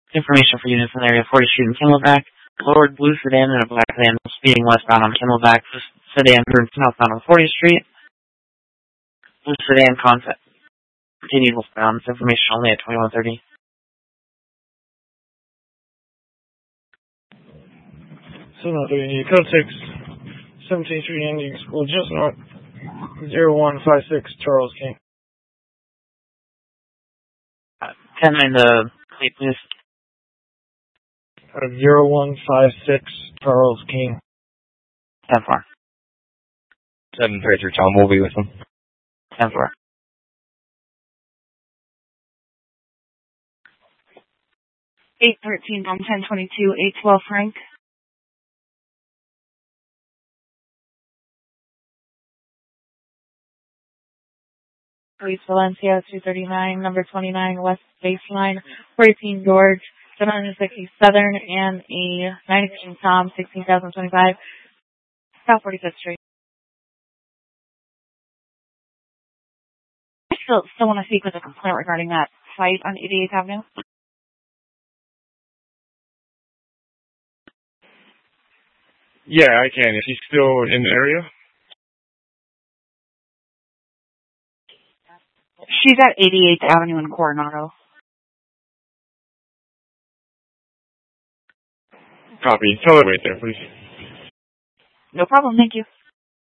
Information for units in the area: 40th Street and Camelback. Lowered blue sedan and a black van speeding westbound on Camelback. Sedan turned southbound on 40th Street. Blue sedan concept continued westbound. Information only at 2130. So not doing any code 6, 17th Street ending school just north 0156 Charles King. 10-9 the plate, please. 0156 Charles King. 10-4. 733 Tom will be with him. 10-4. 813 on 1022, 812 Frank. Police Valencia 239, number 29 West Baseline, 14 George, 760 Southern, and a 918 Tom, 16,025, South 45th Street. I still want to speak with a complaint regarding that fight on 88th Avenue. Yeah, I can. If he's still in the area. She's at 88th Avenue in Coronado. Copy. Tell her to wait there, please. No problem, thank you.